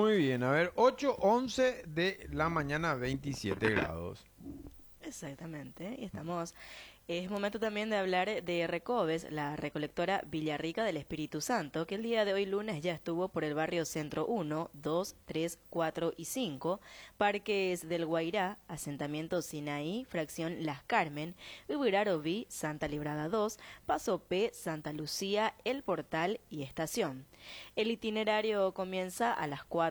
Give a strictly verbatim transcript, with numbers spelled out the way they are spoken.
Muy bien, a ver, ocho once de la mañana, veintisiete grados. Exactamente, y estamos. Es momento también de hablar de Recobes, la recolectora Villarrica del Espíritu Santo, que el día de hoy lunes ya estuvo por el barrio Centro uno, dos, tres, cuatro y cinco, Parques del Guairá, Asentamiento Sinaí, Fracción Las Carmen, Ubiraroví, Santa Librada dos, Paso P, Santa Lucía, El Portal y Estación. El itinerario comienza a las cuatro